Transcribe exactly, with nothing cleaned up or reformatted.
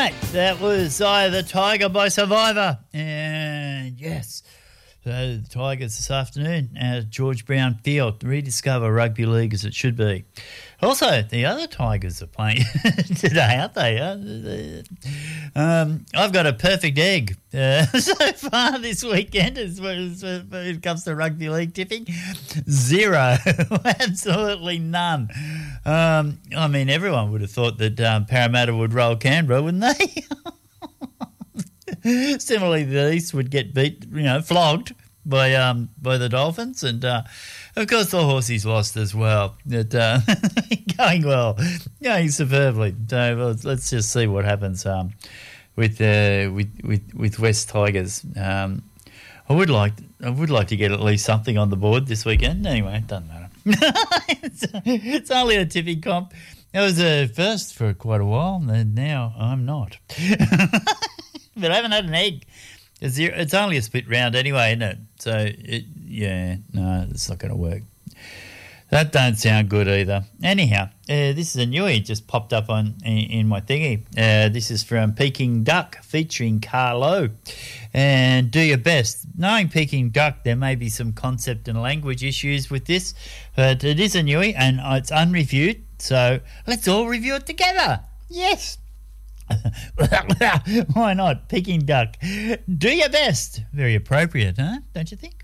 right, that was Eye of the Tiger by Survivor. And yes, so the Tigers this afternoon at George Brown Field. Rediscover rugby league as it should be. Also, the other Tigers are playing today, aren't they? Um, I've got a perfect egg uh, so far this weekend as when it comes to rugby league tipping. Zero. Absolutely none. Um, I mean, everyone would have thought that um, Parramatta would roll Canberra, wouldn't they? Similarly, the East would get beat, you know, flogged by um by the Dolphins, and uh, of course the Horsies lost as well. It, uh, going well, going superbly. So let's, let's just see what happens um with uh, with with with West Tigers. Um, I would like I would like to get at least something on the board this weekend. Anyway, it doesn't matter. it's, it's only a tipping comp. It was a first for quite a while, and now I'm not. But I haven't had an egg. It's, it's only a split round anyway, isn't it? So, it, yeah, no, it's not going to work. That don't sound good either. Anyhow, uh, this is a newie just popped up on in, in my thingy. Uh, this is from Peking Duck featuring Carlo. And do your best. Knowing Peking Duck, there may be some concept and language issues with this, but it is a newie and it's unreviewed. So let's all review it together. Yes. Why not? Peking Duck. Do your best. Very appropriate, huh? Don't you think?